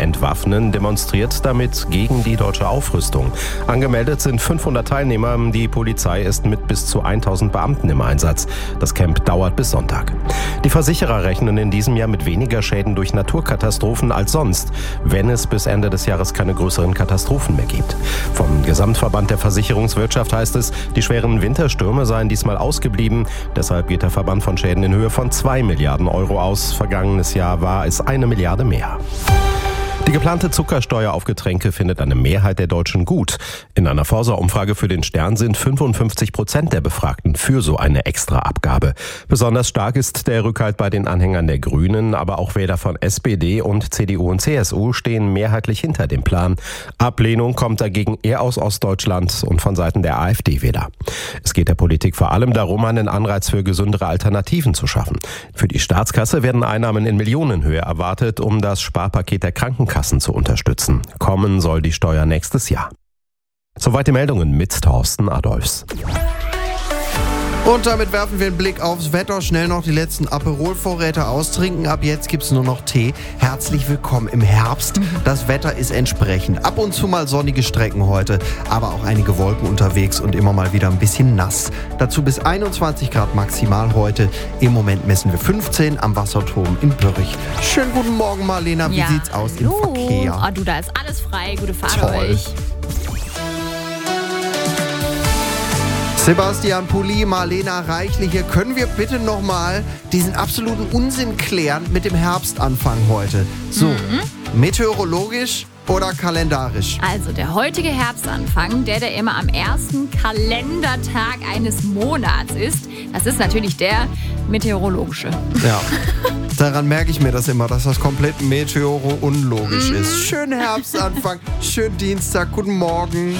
entwaffnen, demonstriert damit gegen die deutsche Aufrüstung. Angemeldet sind 500 Teilnehmer. Die Polizei ist mit bis zu 1000 Beamten im Einsatz. Das Camp dauert bis Sonntag. Die Versicherer rechnen in diesem Jahr mit weniger Schäden durch Naturkatastrophen als sonst, wenn es bis Ende des Jahres keine größeren Katastrophen mehr gibt. Vom Gesamtverband der Versicherungswirtschaft heißt es, die schweren Winterstürme seien diesmal ausgeblieben. Deshalb geht der Verband von Schäden in Höhe von 2 Milliarden Euro aus. Vergangenes Jahr war es 1 Milliarde mehr. Die geplante Zuckersteuer auf Getränke findet eine Mehrheit der Deutschen gut. In einer Forsa-Umfrage für den Stern sind 55% der Befragten für so eine Extraabgabe. Besonders stark ist der Rückhalt bei den Anhängern der Grünen, aber auch Wähler von SPD und CDU und CSU stehen mehrheitlich hinter dem Plan. Ablehnung kommt dagegen eher aus Ostdeutschland und von Seiten der AfD-Wähler. Es geht der Politik vor allem darum, einen Anreiz für gesündere Alternativen zu schaffen. Für die Staatskasse werden Einnahmen in Millionenhöhe erwartet, um das Sparpaket der Krankenkassen zu unterstützen. Kommen soll die Steuer nächstes Jahr. Soweit die Meldungen mit Thorsten Adolfs. Und damit werfen wir einen Blick aufs Wetter. Schnell noch die letzten Aperol-Vorräte austrinken. Ab jetzt gibt's nur noch Tee. Herzlich willkommen im Herbst. Das Wetter ist entsprechend. Ab und zu mal sonnige Strecken heute, aber auch einige Wolken unterwegs und immer mal wieder ein bisschen nass. Dazu bis 21 Grad maximal heute. Im Moment messen wir 15 am Wasserturm in Börrich. Schönen guten Morgen, Marlena. Wie sieht's aus im Verkehr? Oh, du, da ist alles frei. Gute Fahrt Toll. euch. Sebastian Pulli, Marlena Reichli, hier können wir bitte nochmal diesen absoluten Unsinn klären mit dem Herbstanfang heute. So, meteorologisch oder kalendarisch? Also der heutige Herbstanfang, der immer am ersten Kalendertag eines Monats ist, das ist natürlich der meteorologische. Ja, daran merke ich mir das immer, dass das komplett meteoro-unlogisch ist. Schönen Herbstanfang, schönen Dienstag, guten Morgen.